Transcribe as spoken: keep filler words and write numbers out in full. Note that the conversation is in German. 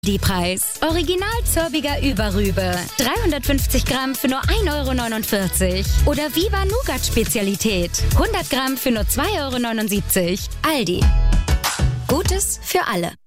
Die Preis. Original Zörbiger Überrübe. dreihundertfünfzig Gramm für nur ein Euro neunundvierzig. Oder Viva Nougat Spezialität. hundert Gramm für nur zwei Euro neunundsiebzig. Aldi. Gutes für alle.